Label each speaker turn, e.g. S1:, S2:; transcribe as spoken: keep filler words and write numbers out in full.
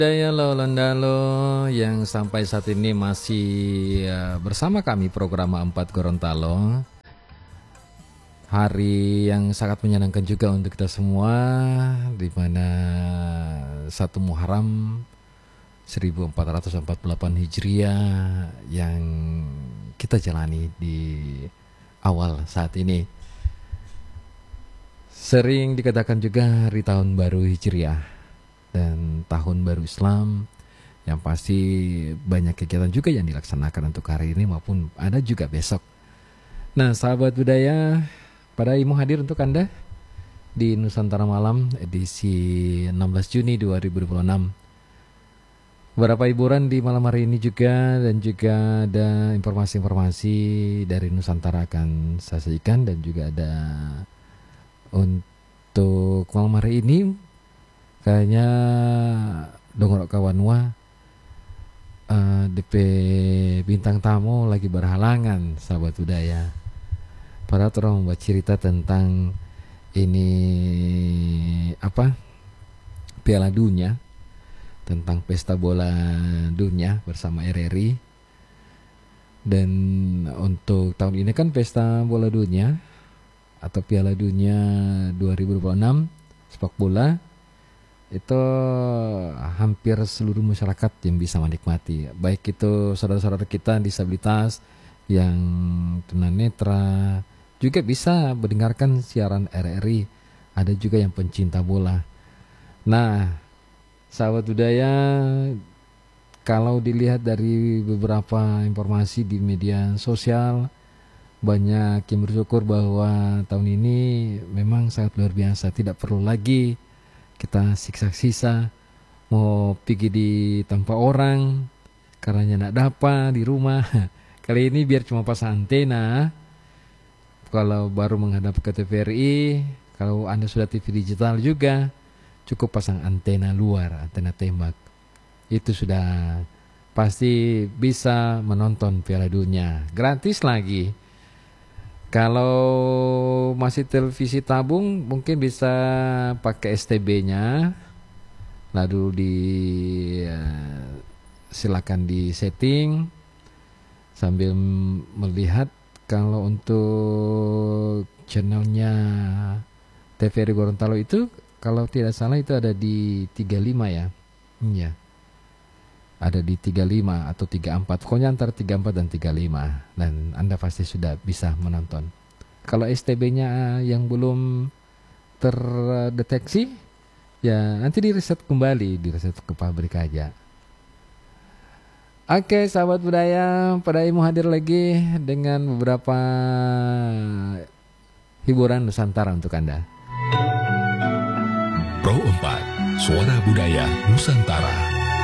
S1: Daya Lolondalo yang sampai saat ini masih uh, bersama kami program empat Gorontalo. Hari yang sangat menyenangkan juga untuk kita semua, di mana satu Muharram seribu empat ratus empat puluh delapan Hijriah yang kita jalani di awal saat ini. Sering dikatakan juga hari tahun baru Hijriah dan tahun baru Islam, yang pasti banyak kegiatan juga yang dilaksanakan untuk hari ini maupun ada juga besok. Nah, sahabat budaya, pada Imo hadir untuk Anda di Nusantara Malam edisi enam belas Juni dua ribu dua puluh enam. Beberapa hiburan di malam hari ini juga, dan juga ada informasi-informasi dari Nusantara akan saya sajikan, dan juga ada untuk malam hari ini kayaknya dongorok kawanwa uh, D P bintang tamu lagi berhalangan, sahabat budaya. Para orang membuat cerita tentang ini apa Piala Dunia, tentang pesta bola dunia bersama R R I. Dan untuk tahun ini kan pesta bola dunia atau Piala Dunia dua ribu dua puluh enam sepak bola itu hampir seluruh masyarakat yang bisa menikmati, baik itu saudara-saudara kita disabilitas yang tunanetra juga bisa mendengarkan siaran R R I, ada juga yang pencinta bola. Nah, sahabat budaya, kalau dilihat dari beberapa informasi di media sosial, banyak yang bersyukur bahwa tahun ini memang sangat luar biasa, tidak perlu lagi kita siksa-siksa mau pergi di tanpa orang karena nak dapat di rumah. Kali ini biar cuma pasang antena. Kalau baru menghadap ke T V R I, kalau Anda sudah T V digital juga, cukup pasang antena luar, antena tembak. Itu sudah pasti bisa menonton Piala Dunia gratis lagi. Kalau masih televisi tabung, mungkin bisa pakai S T B-nya, lalu di uh, silakan di setting sambil melihat. Kalau untuk channelnya T V R I Gorontalo itu, kalau tidak salah itu ada di tiga puluh lima ya, iya. Ada di tiga puluh lima atau tiga puluh empat, pokoknya antara tiga puluh empat dan tiga puluh lima, dan Anda pasti sudah bisa menonton. Kalau S T B-nya yang belum terdeteksi, ya nanti direset kembali, direset ke pabrik aja. Oke, sahabat budaya, pada Imo hadir lagi dengan beberapa hiburan Nusantara untuk Anda.
S2: Pro empat, Suara Budaya Nusantara.